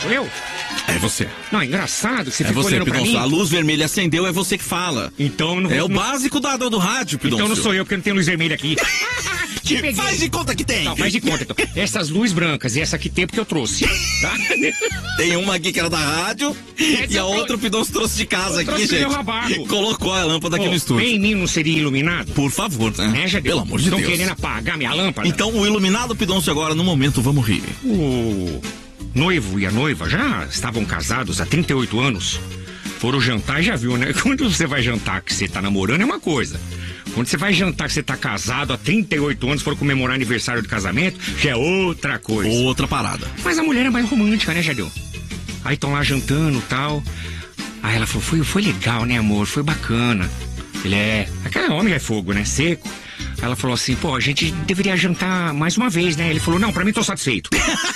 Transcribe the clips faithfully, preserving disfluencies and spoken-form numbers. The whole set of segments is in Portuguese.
Sou eu? É você. Não, é engraçado que você É ficou você, olhando pra Pidoncio. mim. A luz vermelha acendeu, é você que fala. Então não É não, o básico da, do rádio, Pidoncio. Então não sou eu, porque não tem luz vermelha aqui. Te peguei. Faz de conta que tem. Não, faz de conta, então. Essas luzes brancas e essa aqui tem porque eu trouxe. Tá? Tem uma aqui que era da rádio Essa e a eu outra o Pidoncio trouxe de casa Eu aqui, trouxe gente. meu rabaco. Colocou a lâmpada aqui Ô, no estúdio. bem em mim não seria iluminado? Por favor, né? Né, Jadeu? Pelo amor de Estão Deus. querendo apagar minha lâmpada? Então, o iluminado Pidoncio agora, no momento, vamos rir. O noivo e a noiva já estavam casados há trinta e oito anos. Foram jantar e já viu, né? Quando você vai jantar que você tá namorando é uma coisa. Quando você vai jantar que você tá casado há trinta e oito anos, for comemorar aniversário de casamento, já é outra coisa. Outra parada. Mas a mulher é mais romântica, né, Jadeu? Aí estão lá jantando e tal. Aí ela falou, foi, foi legal, né, amor? Foi bacana. Ele é... Aquele homem é fogo, né? Seco. Aí ela falou assim, pô, a gente deveria jantar mais uma vez, né? Ele falou, não, pra mim tô satisfeito.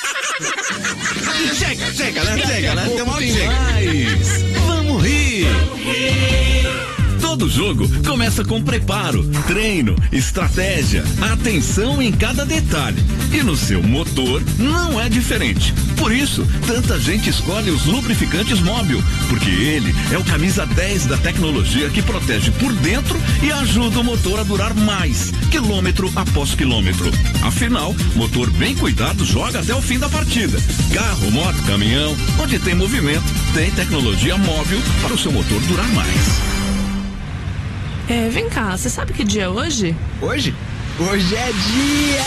Chega, chega, né? Chega, né? Tem uma hora que chega. Mas, vamos rir. Todo jogo começa com preparo, treino, estratégia, atenção em cada detalhe. E no seu motor não é diferente. Por isso, tanta gente escolhe os lubrificantes Móbil, porque ele é o camisa dez da tecnologia que protege por dentro e ajuda o motor a durar mais, quilômetro após quilômetro. Afinal, motor bem cuidado joga até o fim da partida. Carro, moto, caminhão, onde tem movimento, tem tecnologia Móbil para o seu motor durar mais. É, vem cá, você sabe que dia é hoje? Hoje? Hoje é dia